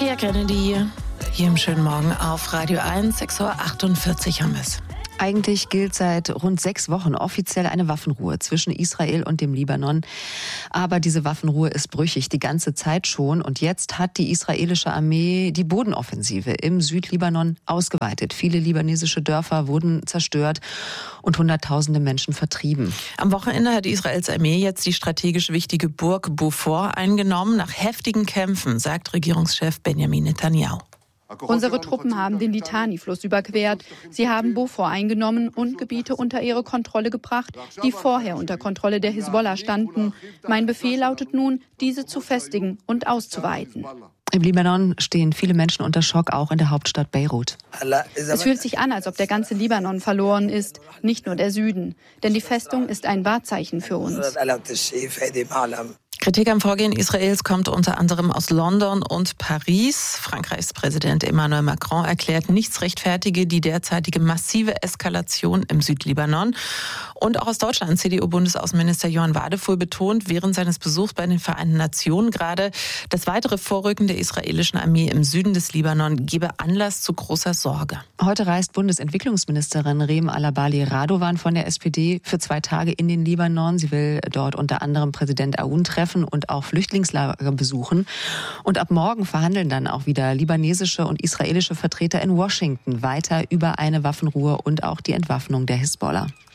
Maria Kennedy hier im schönen Morgen auf Radio 1, 6:48 Uhr haben wir es. Eigentlich gilt seit rund 6 Wochen offiziell eine Waffenruhe zwischen Israel und dem Libanon. Aber diese Waffenruhe ist brüchig, die ganze Zeit schon. Und jetzt hat die israelische Armee die Bodenoffensive im Südlibanon ausgeweitet. Viele libanesische Dörfer wurden zerstört und Hunderttausende Menschen vertrieben. Am Wochenende hat Israels Armee jetzt die strategisch wichtige Burg Beaufort eingenommen. Nach heftigen Kämpfen, sagt Regierungschef Benjamin Netanyahu. Unsere Truppen haben den Litani-Fluss überquert. Sie haben Beaufort eingenommen und Gebiete unter ihre Kontrolle gebracht, die vorher unter Kontrolle der Hisbollah standen. Mein Befehl lautet nun, diese zu festigen und auszuweiten. Im Libanon stehen viele Menschen unter Schock, auch in der Hauptstadt Beirut. Es fühlt sich an, als ob der ganze Libanon verloren ist, nicht nur der Süden. Denn die Festung ist ein Wahrzeichen für uns. Kritik am Vorgehen Israels kommt unter anderem aus London und Paris. Frankreichs Präsident Emmanuel Macron erklärt, nichts rechtfertige die derzeitige massive Eskalation im Südlibanon. Und auch aus Deutschland CDU-Bundesaußenminister Johann Wadefuhl betont während seines Besuchs bei den Vereinten Nationen gerade, das weitere Vorrücken der israelischen Armee im Süden des Libanon gebe Anlass zu großer Sorge. Heute reist Bundesentwicklungsministerin Reem Alabali Radovan von der SPD für 2 Tage in den Libanon. Sie will dort unter anderem Präsident Aoun treffen und auch Flüchtlingslager besuchen. Und ab morgen verhandeln dann auch wieder libanesische und israelische Vertreter in Washington weiter über eine Waffenruhe und auch die Entwaffnung der Hisbollah.